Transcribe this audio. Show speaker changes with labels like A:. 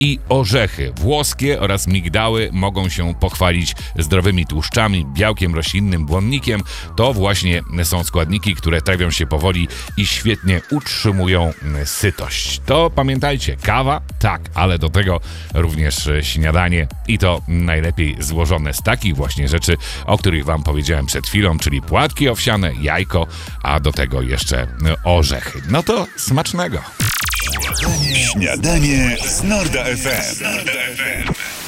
A: i orzechy włoskie oraz migdały mogą się pochwalić zdrowymi tłuszczami, białkiem roślinnym, błonnikiem. To właśnie są składniki, które trawią się powoli i świetnie utrzymują sytość. To pamiętajcie, kawa, tak, ale do tego również śniadanie i to najlepiej złożone z takich właśnie rzeczy, o których wam powiedziałem przed chwilą, czyli płatki owsiane, jajko, a do tego jeszcze orzechy. No to smacznego!
B: Śniadanie z Norda FM.